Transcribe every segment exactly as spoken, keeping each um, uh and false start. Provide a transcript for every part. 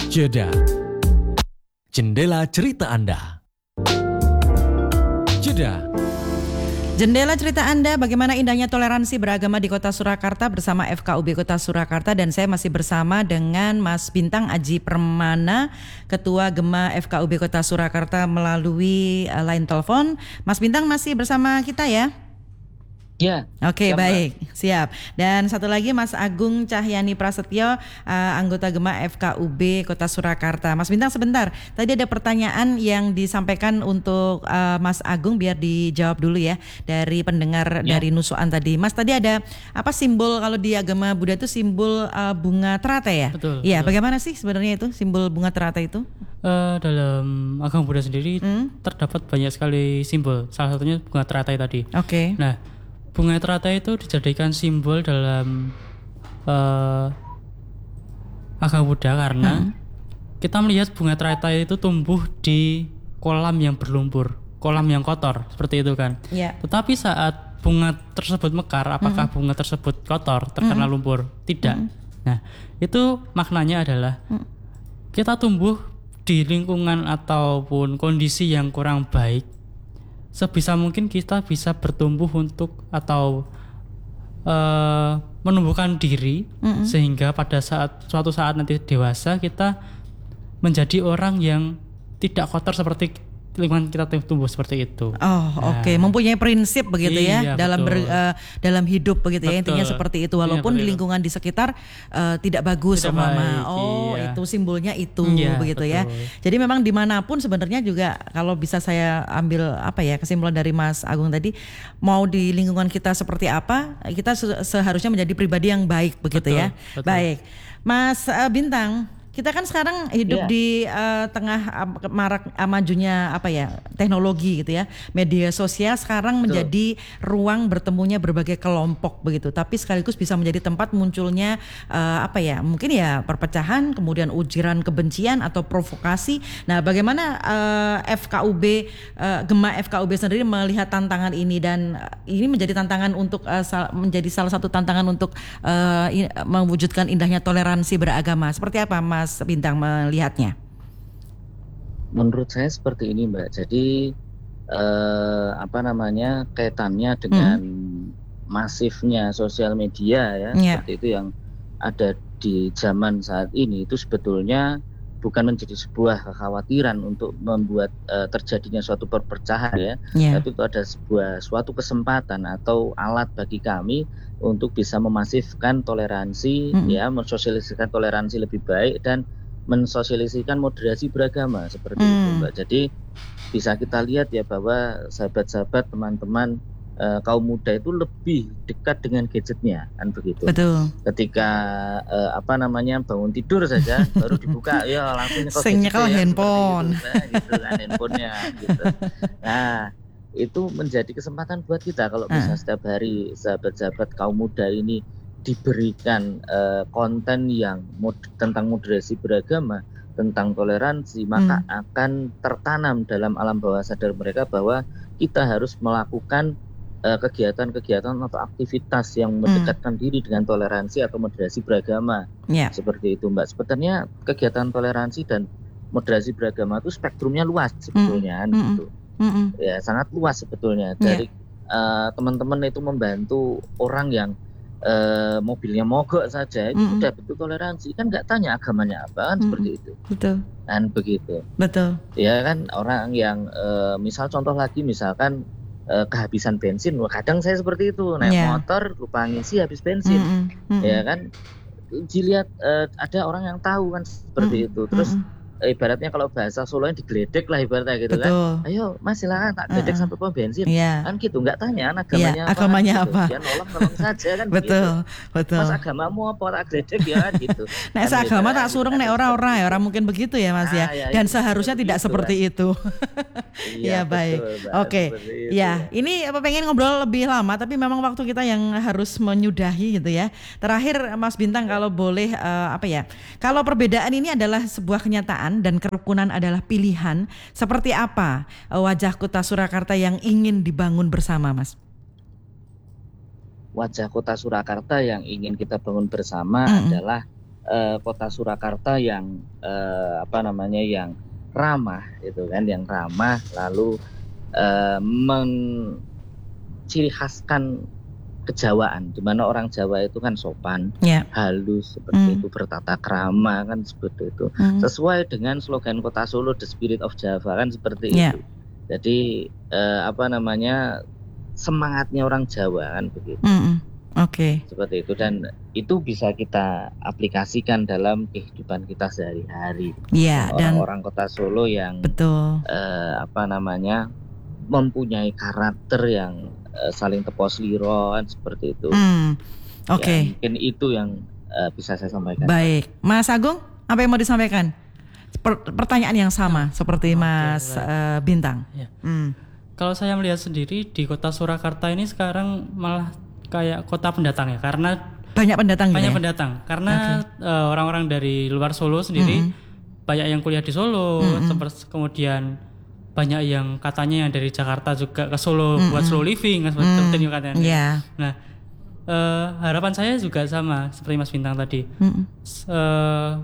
Jeda. Jendela cerita Anda. Jeda. Jendela cerita Anda, bagaimana indahnya toleransi beragama di Kota Surakarta bersama F K U B Kota Surakarta, dan saya masih bersama dengan Mas Bintang Aji Permana, Ketua Gema F K U B Kota Surakarta melalui uh, line telepon. Mas Bintang masih bersama kita ya? Ya. Oke, siap, baik, Mbak. siap. Dan satu lagi Mas Agung Cahyani Prasetyo, uh, anggota Gema F K U B Kota Surakarta. Mas Bintang, sebentar. Tadi ada pertanyaan yang disampaikan untuk uh, Mas Agung, biar dijawab dulu ya dari pendengar Ya. dari Nusuan tadi. Mas, tadi ada apa simbol kalau di agama Buddha itu simbol uh, bunga teratai ya? Betul, Iya, betul. bagaimana sih sebenarnya itu simbol bunga teratai itu? Uh, dalam agama Buddha sendiri Hmm? terdapat banyak sekali simbol. Salah satunya bunga teratai tadi. Oke. Nah, bunga teratai itu dijadikan simbol dalam uh, agama Buddha karena Hmm. kita melihat bunga teratai itu tumbuh di kolam yang berlumpur, kolam yang kotor, seperti itu kan. Iya. Tetapi saat bunga tersebut mekar, apakah Hmm. bunga tersebut kotor, terkena lumpur? Tidak. Nah, itu maknanya adalah kita tumbuh di lingkungan ataupun kondisi yang kurang baik, sebisa mungkin kita bisa bertumbuh untuk atau uh, menumbuhkan diri, Mm-mm. sehingga pada saat suatu saat nanti dewasa kita menjadi orang yang tidak kotor seperti lingkungan kita tumbuh seperti itu. Oh, Nah. oke, mempunyai prinsip begitu ya Iya, dalam ber, betul. uh, dalam hidup begitu ya, Betul. intinya seperti itu, walaupun Iya, di betul. lingkungan di sekitar uh, tidak bagus Tidak umpama. baik, Oh, iya. itu simbolnya itu Iya, begitu ya. betul. Jadi memang dimanapun sebenarnya juga, kalau bisa saya ambil apa ya kesimpulan dari Mas Agung tadi, mau di lingkungan kita seperti apa, kita se- seharusnya menjadi pribadi yang baik begitu Betul, ya. betul. Baik, Mas uh, Bintang. Kita kan sekarang hidup Iya. di uh, tengah uh, marak uh, majunya apa ya teknologi gitu ya, media sosial sekarang Betul. menjadi ruang bertemunya berbagai kelompok begitu, tapi sekaligus bisa menjadi tempat munculnya uh, apa ya mungkin ya perpecahan, kemudian ujaran kebencian atau provokasi. Nah, bagaimana uh, F K U B uh, Gema F K U B sendiri melihat tantangan ini, dan uh, ini menjadi tantangan untuk uh, sal- menjadi salah satu tantangan untuk uh, in- mewujudkan indahnya toleransi beragama. Seperti apa Mas Bintang melihatnya? Menurut saya seperti ini, Mbak. Jadi eh, apa namanya kaitannya dengan masifnya sosial media ya, Iya. seperti itu yang ada di zaman saat ini, itu sebetulnya bukan menjadi sebuah kekhawatiran untuk membuat eh, terjadinya suatu perpecahan ya, Ya. tapi itu ada sebuah suatu kesempatan atau alat bagi kami untuk bisa memasifkan toleransi, Mm-mm. ya, mensosialisasikan toleransi lebih baik dan mensosialisasikan moderasi beragama seperti itu, Mm. Mbak. Jadi bisa kita lihat ya bahwa sahabat-sahabat, teman-teman eh, kaum muda itu lebih dekat dengan gadgetnya, kan begitu. Betul. Ketika eh, apa namanya bangun tidur saja baru dibuka ya langsung nyekel Sing gadgetnya nyekel ya, handphone. seperti itu, nah, gitu kan handphonenya gitu. Nah, itu menjadi kesempatan buat kita kalau Ah. bisa setiap hari sahabat-sahabat kaum muda ini diberikan eh, konten yang mod- tentang moderasi beragama, tentang toleransi, maka akan tertanam dalam alam bawah sadar mereka bahwa kita harus melakukan eh, kegiatan-kegiatan atau aktivitas yang mendekatkan diri dengan toleransi atau moderasi beragama. Ya. Seperti itu, Mbak. Sebenarnya kegiatan toleransi dan moderasi beragama itu spektrumnya luas sebetulnya, kan, Mm-mm. gitu. Mm-mm. Ya, sangat luas sebetulnya. Iya. Dari eh, teman-teman itu membantu orang yang eh, mobilnya mogok saja itu Mm-mm. sudah bentuk toleransi, kan nggak tanya agamanya apa, kan Mm-mm. seperti itu, Betul. kan begitu. Betul. Ya kan, orang yang eh, misal contoh lagi misalkan eh, kehabisan bensin, wah, kadang saya seperti itu naik Iya. motor lupa ngisi habis bensin, Mm-mm. Mm-mm. ya kan. Dilihat eh, ada orang yang tahu kan seperti Mm-mm. itu, terus Mm-mm. eh, ibaratnya kalau bahasa Solonya digeledek lah ibaratnya gitu kan. Betul. Ayo Mas silakan tak geledek Mm-mm. sampai pom bensin, Iya. kan gitu, nggak tanya agamanya Iya, apa, agamanya gitu. apa. Dia nolong nolong saja kan. Betul. Gitu. Betul. Mas agamamu apa, tak geledek ya kan gitu. Nek Kan seagama gitu, tak kan. surung, nek ora-ora ya, orang mungkin begitu ya Mas ya. Ah, ya, Dan itu seharusnya seperti tidak itu, seperti itu. Iya, baik. betul, Mbak, Oke. seperti itu. Ya, ini apa pengen ngobrol lebih lama, tapi memang waktu kita yang harus menyudahi gitu ya. Terakhir Mas Bintang, kalau boleh eh, apa ya? Kalau perbedaan ini adalah sebuah kenyataan dan kerukunan adalah pilihan, seperti apa eh, wajah Kota Surakarta yang ingin dibangun bersama, Mas? Wajah Kota Surakarta yang ingin kita bangun bersama Mm-mm. adalah uh, kota Surakarta yang uh, apa namanya yang ramah, itu kan, yang ramah, lalu uh, menciri khaskan kejawaan, di mana orang Jawa itu kan sopan, yeah. halus seperti mm. itu, bertata krama kan seperti itu, mm. sesuai dengan slogan Kota Solo, The Spirit of Java kan seperti yeah. itu. Jadi eh, apa namanya semangatnya orang Jawa kan begitu. Mm. Oke. Okay. Seperti itu, dan itu bisa kita aplikasikan dalam kehidupan kita sehari-hari. Iya. Yeah, orang-orang Kota Solo yang betul. Eh, apa namanya mempunyai karakter yang saling tepos liron seperti itu. Hmm, Oke. Okay. Ya, mungkin itu yang uh, bisa saya sampaikan. Baik, Mas Agung, apa yang mau disampaikan? Per- pertanyaan yang sama seperti okay, Mas uh, Bintang. Ya. Hmm. Kalau saya melihat sendiri di kota Surakarta ini sekarang malah kayak kota pendatang ya, karena banyak pendatang. Banyak ya? pendatang, karena okay. uh, orang-orang dari luar Solo sendiri mm-hmm. banyak yang kuliah di Solo, mm-hmm. seperti kemudian banyak yang katanya yang dari Jakarta juga ke Solo mm-hmm. buat slow living seperti mm-hmm. itu katanya. Yeah. Nah, uh, harapan saya juga sama seperti Mas Bintang tadi. Mm-hmm. Uh,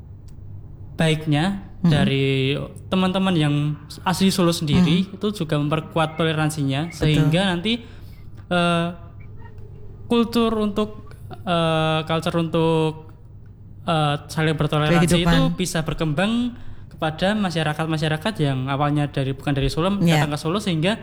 baiknya mm-hmm. dari teman-teman yang asli Solo sendiri mm-hmm. itu juga memperkuat toleransinya. Betul. Sehingga nanti uh, kultur untuk uh, culture untuk uh, saling bertoleransi kehidupan itu bisa berkembang kepada masyarakat-masyarakat yang awalnya dari bukan dari Solo yeah. datang ke Solo, sehingga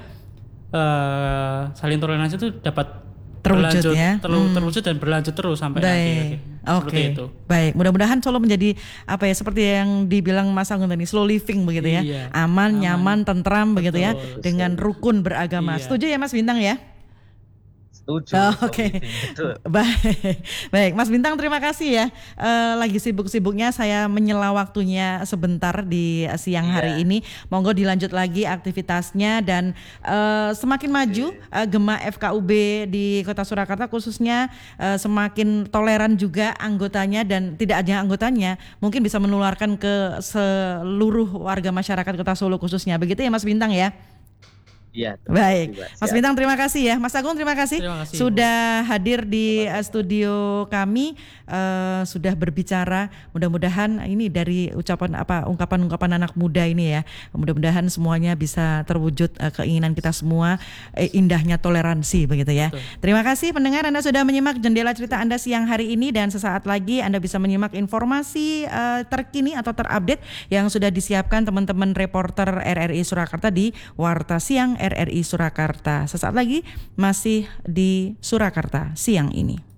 uh, saling toleransi itu dapat terwujud berlanjut, ya terlu, hmm. terwujud dan berlanjut terus sampai Baik. nanti. Okay. Seperti okay. itu. Baik, mudah-mudahan Solo menjadi apa ya seperti yang dibilang Mas Agung tadi, slow living begitu ya, iya. aman, aman, nyaman, tentram begitu ya, betul. dengan rukun beragama. Iya. Setuju ya Mas Bintang ya? Setuju. Oh, Oke, okay. Baik, baik, Mas Bintang terima kasih ya. Uh, lagi sibuk-sibuknya saya menyela waktunya sebentar di siang yeah. hari ini. Monggo dilanjut lagi aktivitasnya, dan uh, semakin maju uh, Gema F K U B di Kota Surakarta khususnya uh, semakin toleran juga anggotanya, dan tidak hanya anggotanya, mungkin bisa menularkan ke seluruh warga masyarakat Kota Solo khususnya. Begitu ya Mas Bintang ya? Ya, baik, Mas Bintang terima kasih ya, Mas Agung terima kasih, terima kasih sudah hadir di uh, studio kami, uh, sudah berbicara. Mudah-mudahan ini dari ucapan apa ungkapan-ungkapan anak muda ini ya, mudah-mudahan semuanya bisa terwujud uh, keinginan kita semua, eh, indahnya toleransi begitu ya. Betul. Terima kasih pendengar, Anda sudah menyimak Jendela Cerita Anda siang hari ini, dan sesaat lagi Anda bisa menyimak informasi uh, terkini atau terupdate yang sudah disiapkan teman-teman reporter R R I Surakarta di Warta Siang R R I Surakarta. Sesaat lagi masih di Surakarta siang ini.